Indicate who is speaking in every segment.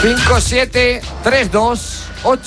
Speaker 1: 5-7, 3-2,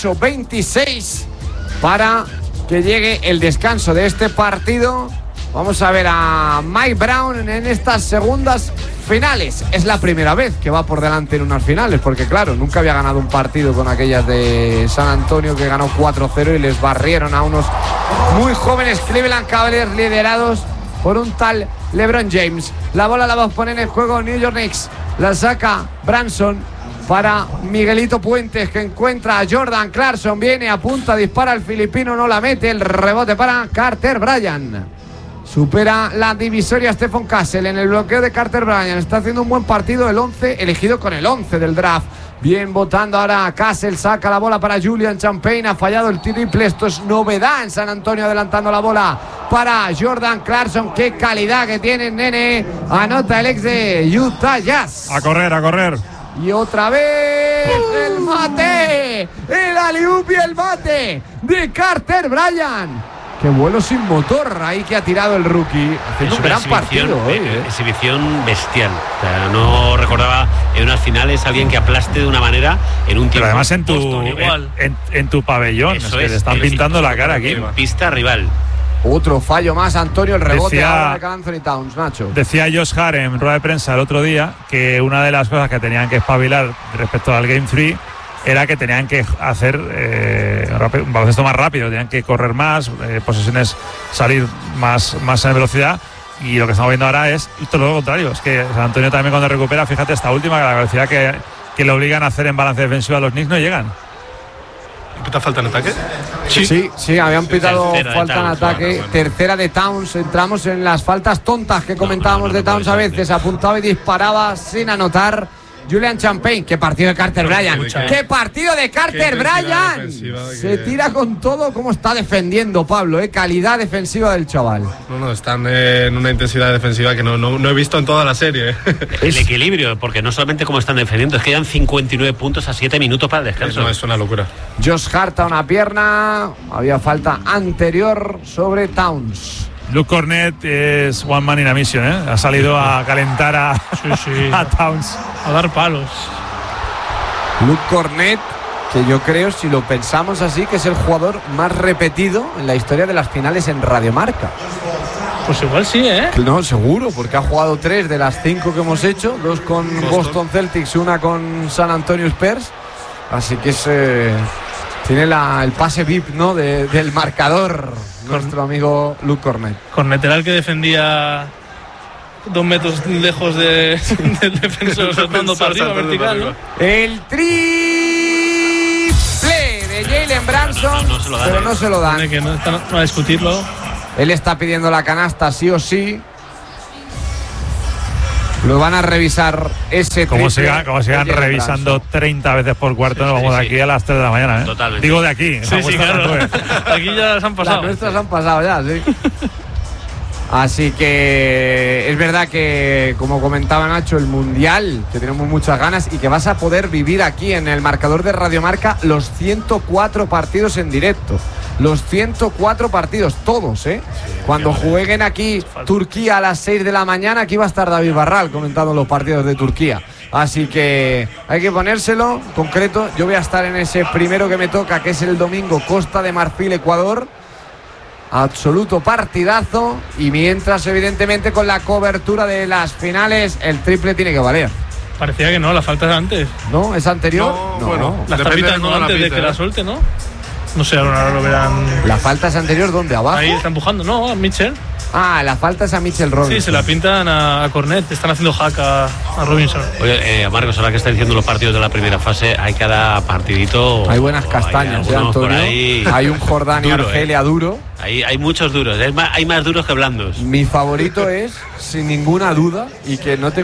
Speaker 1: 8-26 para que llegue el descanso de este partido. Vamos a ver a Mike Brown en estas segundas finales. Es la primera vez que va por delante en unas finales, porque claro, nunca había ganado un partido con aquellas de San Antonio, que ganó 4-0 y les barrieron a unos muy jóvenes Cleveland Cavaliers liderados por un tal LeBron James. La bola la va a poner en juego New York Knicks. La saca Branson para Miguelito Puentes, que encuentra a Jordan Clarkson. Viene, apunta, dispara el filipino, no la mete. El rebote para Carter Bryant. Supera la divisoria Stephen Castle en el bloqueo de Carter Bryant. Está haciendo un buen partido, el 11, elegido con el 11 del draft. Bien votando ahora a Castle, saca la bola para Julian Champagne, ha fallado el triple, esto es novedad en San Antonio, adelantando la bola para Jordan Clarkson. Qué calidad que tiene, nene. Anota el ex de Utah Jazz.
Speaker 2: A correr.
Speaker 1: Y otra vez el mate, el alley-oop y el mate de Carter Bryant. Qué vuelo sin motor ahí que ha tirado el rookie. Haciendo un gran partido hoy,
Speaker 3: exhibición bestial. O sea, no recordaba en unas finales alguien que aplaste de una manera en un tiempo.
Speaker 2: Pero además en tu pabellón. Es que te están pintando la cara aquí.
Speaker 3: En pista rival.
Speaker 1: Otro fallo más, Antonio, el rebote ahora de Anthony Towns, Nacho.
Speaker 2: Decía Josh Hart en rueda de prensa el otro día que una de las cosas que tenían que espabilar respecto al Game 3 era que tenían que hacer un baloncesto más rápido, tenían que correr más, posesiones salir más en velocidad, y lo que estamos viendo ahora es todo lo contrario. Es que San Antonio también, cuando recupera, fíjate, esta última, la velocidad que le obligan a hacer en balance defensivo a los Knicks, no llegan.
Speaker 4: ¿Pita falta en ataque?
Speaker 1: Sí, habían pitado falta en ataque.
Speaker 4: Bueno.
Speaker 1: Tercera de Towns. Entramos en las faltas tontas que comentábamos de Towns a veces. Apuntaba y disparaba sin anotar. Julian Champagne, qué partido de Carter Bryant. Qué partido de Carter Bryant. Se tira con todo. Cómo está defendiendo Pablo, calidad defensiva del chaval.
Speaker 4: No, están en una intensidad defensiva que no he visto en toda la serie.
Speaker 3: El equilibrio, porque no solamente cómo están defendiendo, es que quedan 59 puntos a 7 minutos para el descanso.
Speaker 4: No, es una locura.
Speaker 1: Josh Hart a una pierna. Había falta anterior sobre Towns.
Speaker 2: Luke Cornett es one man in a mission, ¿eh? Ha salido a calentar a Towns.
Speaker 5: A dar palos.
Speaker 1: Luke Cornett, que yo creo, si lo pensamos así, que es el jugador más repetido en la historia de las finales en Radio Marca.
Speaker 5: Pues igual sí, ¿eh?
Speaker 1: No, seguro, porque ha jugado 3 de las 5 que hemos hecho, 2 con Boston Celtics, 1 con San Antonio Spurs. Así que tiene el pase VIP, ¿no? del marcador, nuestro amigo Luke Cornett.
Speaker 5: Cornett era el que defendía 2 metros lejos del defensor, saltando para arriba, vertical, ¿no?
Speaker 1: El triple de Jalen Branson, pero no se lo dan.
Speaker 5: Que no está a discutirlo.
Speaker 1: Él está pidiendo la canasta sí o sí. Lo van a revisar ese
Speaker 2: como
Speaker 1: triple.
Speaker 2: Como sigan revisando 30 veces por cuarto, nos vamos de aquí a las 3 de la mañana, ¿eh?
Speaker 3: Totalmente.
Speaker 2: Digo de aquí.
Speaker 5: Sí, claro. Aquí ya se han pasado.
Speaker 1: Las nuestras han pasado ya, sí. Así que es verdad que, como comentaba Nacho, el Mundial, que tenemos muchas ganas y que vas a poder vivir aquí en el marcador de Radio Marca los 104 partidos en directo. Los 104 partidos, todos, ¿eh? Cuando jueguen aquí Turquía a las 6 de la mañana, aquí va a estar David Barral comentando los partidos de Turquía. Así que hay que ponérselo concreto. Yo voy a estar en ese primero que me toca, que es el domingo, Costa de Marfil, Ecuador. Absoluto partidazo. Y mientras, evidentemente, con la cobertura de las finales, el triple tiene que valer.
Speaker 5: Parecía que no, la falta es antes.
Speaker 1: ¿No? ¿Es anterior?
Speaker 4: No. Bueno,
Speaker 5: la está pitando antes de que la suelte, ¿no? No sé, ahora lo verán.
Speaker 1: ¿La falta es anterior dónde? ¿Abajo?
Speaker 5: Ahí está empujando, ¿no? A Mitchell.
Speaker 1: La falta es a Mitchell Robinson.
Speaker 5: Sí, se la pintan a Cornet. Están haciendo hack a Robinson.
Speaker 3: Oye, Marcos, ahora que está diciendo los partidos de la primera fase, hay cada partidito.
Speaker 1: Hay buenas castañas,
Speaker 3: hay
Speaker 1: Antonio. Hay un Jordania Argelia duro.
Speaker 3: Hay muchos duros. Hay más duros que blandos.
Speaker 1: Mi favorito es, sin ninguna duda, y que no tengo